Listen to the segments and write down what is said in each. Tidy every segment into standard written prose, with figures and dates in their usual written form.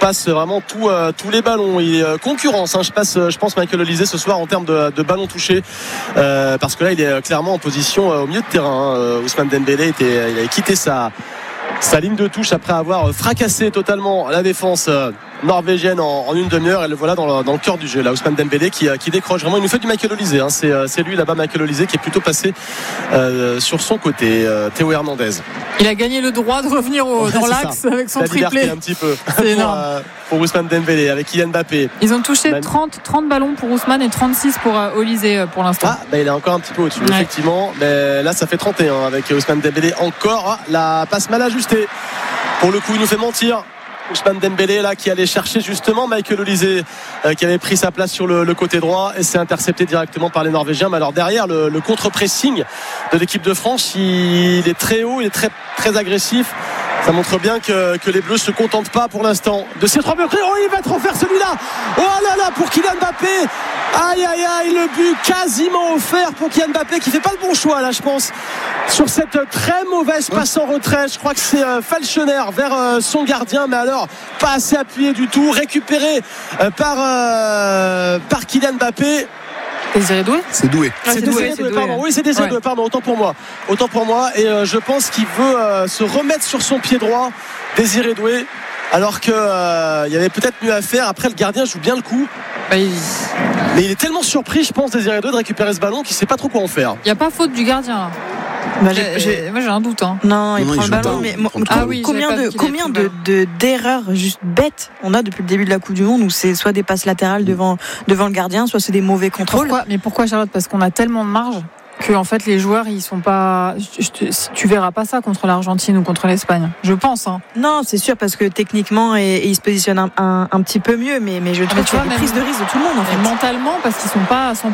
passe vraiment tous les ballons. Il est concurrence, hein. Je pense Michael Olise ce soir en termes de ballons touchés, parce que là il est clairement en position au milieu de terrain, hein. Ousmane Dembélé il avait quitté sa ligne de touche après avoir fracassé totalement la défense norvégienne en une demi-heure, et le voilà dans le cœur du jeu là, Ousmane Dembélé qui décroche vraiment. Il nous fait du Michael Olise, hein. C'est lui là-bas, Michael Olise, qui est plutôt passé sur son côté. Théo Hernandez, il a gagné le droit de revenir dans l'axe avec son triplé un petit peu c'est énorme pour Ousmane Dembélé avec Kylian Mbappé. Ils ont touché 30 ballons pour Ousmane et 36 pour Olise pour l'instant. Il est encore un petit peu au-dessus, effectivement, mais là ça fait 31 avec Ousmane Dembélé encore. La passe mal ajustée, pour le coup il nous fait mentir Ousmane Dembélé là, qui allait chercher justement Michael Olise, qui avait pris sa place sur le côté droit, et c'est intercepté directement par les Norvégiens. Mais alors derrière, le contre-pressing de l'équipe de France, il est très haut, il est très, très agressif. Ça montre bien que les Bleus se contentent pas pour l'instant de ces 3 buts. Oh, il va être offert celui-là. Oh là là, pour Kylian Mbappé. Aïe aïe aïe, le but quasiment offert pour Kylian Mbappé, qui fait pas le bon choix là, je pense, sur cette très mauvaise passe en retrait. Je crois que c'est Falchener vers son gardien, mais alors pas assez appuyé du tout, récupéré par Kylian Mbappé. Désiré Doué, c'est Doué. C'est Désiré Doué, pardon. Oui, c'est Désiré Doué, pardon, autant pour moi. Et je pense qu'il veut se remettre sur son pied droit, Désiré Doué, alors qu'il y avait peut-être mieux à faire. Après, le gardien joue bien le coup. Mais il est tellement surpris, je pense, Désiré Doué, de récupérer ce ballon, qu'il ne sait pas trop quoi en faire. Il n'y a pas faute du gardien là. Moi j'ai un doute, hein. Non, il prend le ballon, mais combien d'erreurs juste bêtes on a depuis le début de la Coupe du Monde, où c'est soit des passes latérales devant le gardien, soit c'est des mauvais contrôles. Pourquoi Charlotte? Parce qu'on a tellement de marge que en fait les joueurs ils sont pas. Tu verras pas ça contre l'Argentine ou contre l'Espagne, je pense, hein. Non, c'est sûr, parce que techniquement et ils se positionnent un petit peu mieux, mais je trouve qu'il y a des prises de risque de tout le monde en fait. Mentalement, parce qu'ils sont pas à 100%.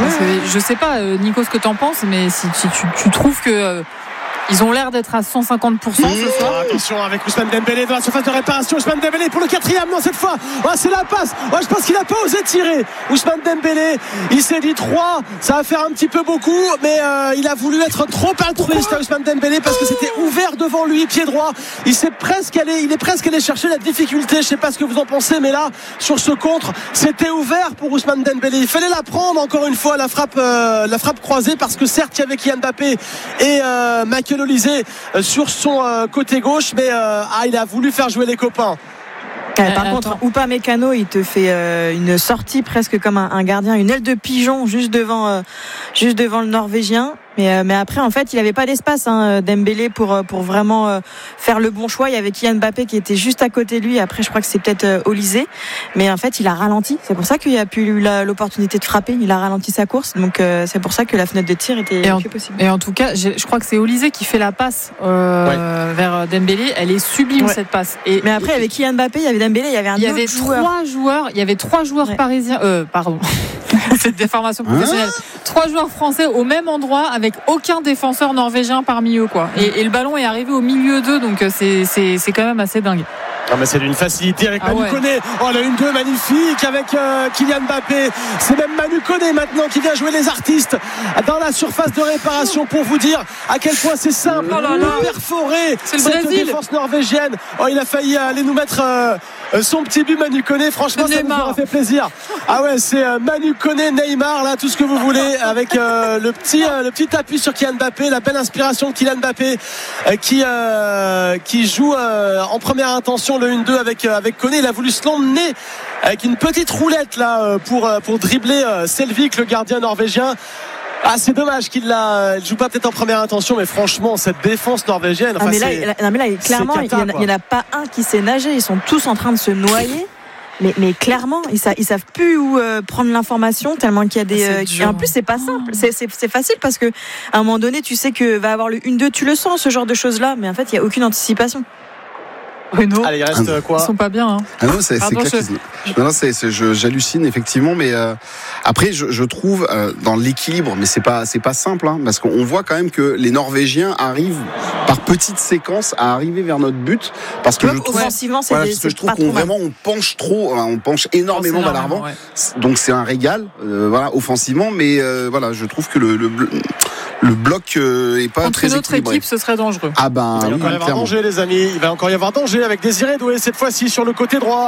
Je sais pas, Nico, ce que t'en penses, mais si tu trouves que ils ont l'air d'être à 150% ce soir. Attention avec Ousmane Dembélé dans la surface de réparation. Ousmane Dembélé pour le 4e, non cette fois. C'est la passe. Je pense qu'il n'a pas osé tirer. Ousmane Dembélé, il s'est dit 3, ça va faire un petit peu beaucoup, mais il a voulu être trop altruiste à Ousmane Dembélé, parce que c'était ouvert devant lui, pied droit. Il est presque allé chercher la difficulté. Je sais pas ce que vous en pensez, mais là sur ce contre, c'était ouvert pour Ousmane Dembélé. Il fallait la prendre encore une fois, la frappe croisée, parce que certes il y avait Kylian Mbappé et Michael Olise sur son côté gauche, mais il a voulu faire jouer les copains. Par contre, Upamecano, il te fait une sortie presque comme un gardien, une aile de pigeon juste devant le Norvégien. Mais après, en fait, il n'avait pas d'espace, hein, Dembélé, pour vraiment faire le bon choix. Il y avait Kylian Mbappé qui était juste à côté de lui. Après, je crois que c'est peut-être Olise. Mais en fait, il a ralenti. C'est pour ça qu'il a pu eu l'opportunité de frapper. Il a ralenti sa course. Donc, c'est pour ça que la fenêtre de tir était plus possible. Et en tout cas, je crois que c'est Olise qui fait la passe vers Dembélé. Elle est sublime, cette passe. Mais après, avec Kylian Mbappé, il y avait Dembélé, il y avait un autre joueur. Il y avait 3 joueurs parisiens. Pardon. Cette déformation professionnelle. 3 joueurs français au même endroit, avec aucun défenseur norvégien parmi eux, quoi. Et le ballon est arrivé au milieu d'eux, donc c'est quand même assez dingue. Mais c'est d'une facilité avec Manu Koné. La 1-2 magnifique avec Kylian Mbappé. C'est même Manu Koné maintenant qui vient jouer les artistes dans la surface de réparation, pour vous dire à quel point c'est simple de perforer cette défense norvégienne. Il a failli aller nous mettre son petit but, Manu Koné. Franchement, ça nous aura fait plaisir. C'est Manu Koné, Neymar, là, tout ce que vous voulez, avec le petit appui sur Kylian Mbappé, la belle inspiration de Kylian Mbappé, qui joue en première intention le 1-2 avec Koné. Il a voulu se l'emmener avec une petite roulette là pour dribbler Selvik, le gardien norvégien. C'est dommage qu'il joue pas peut-être en première intention, mais franchement, cette défense norvégienne. Mais là, clairement, il n'y en a pas un qui sait nager. Ils sont tous en train de se noyer. Mais clairement, ils savent plus où prendre l'information, tellement qu'il y a des. Et en plus, c'est pas simple. C'est facile, parce que à un moment donné, tu sais que va avoir le 1-2, tu le sens, ce genre de choses-là. Mais en fait, il y a aucune anticipation. Bruno, allez, il reste quoi? Ils sont pas bien, hein. Non, c'est clair. J'hallucine effectivement, mais après je trouve dans l'équilibre, mais c'est pas simple, hein, parce qu'on voit quand même que les Norvégiens arrivent par petites séquences à arriver vers notre but, parce que offensivement, je trouve qu'on vraiment on penche énormément vers l'avant, donc c'est un régal, offensivement, mais je trouve que le bloc est pas très équilibré. Contre notre équipe, ce serait dangereux. Il va encore y avoir danger, les amis. Il va encore y avoir danger avec Désiré Doué cette fois-ci sur le côté droit.